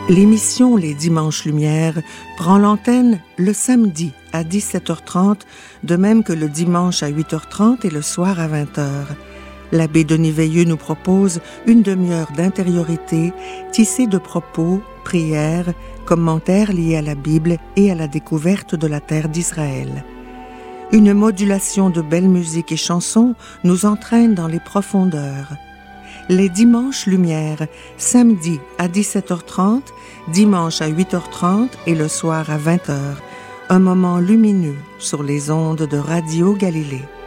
L'émission Les Dimanches Lumière prend l'antenne le samedi à 17h30, de même que le dimanche à 8h30 et le soir à 20h. L'abbé Denis Veilleux nous propose une demi-heure d'intériorité tissée de propos, prières, commentaires liés à la Bible et à la découverte de la terre d'Israël. Une modulation de belle musique et chansons nous entraîne dans les profondeurs. Les Dimanches Lumière, samedi à 17h30, dimanche à 8h30 et le soir à 20h. Un moment lumineux sur les ondes de Radio Galilée.